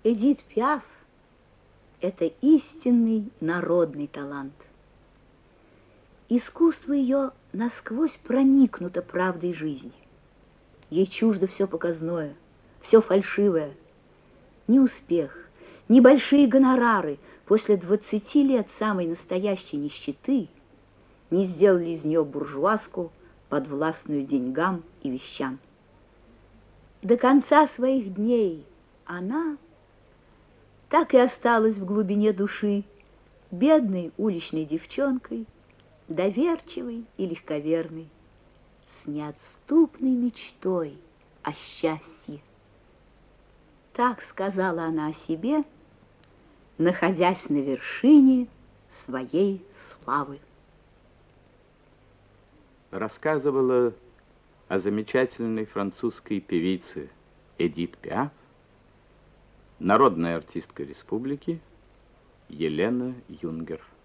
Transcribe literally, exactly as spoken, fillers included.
Эдит Пиаф – это истинный народный талант. Искусство ее насквозь проникнуто правдой жизни. Ей чуждо все показное, все фальшивое. Ни успех, ни большие гонорары после двадцати лет самой настоящей нищеты не сделали из нее буржуазку, подвластную деньгам и вещам. До конца своих дней она так и осталась в глубине души бедной уличной девчонкой, доверчивой и легковерной, с неотступной мечтой о счастье. Так сказала она о себе, находясь на вершине своей славы. Рассказывала о замечательной французской певице Эдит Пиаф народная артистка республики Елена Юнгер.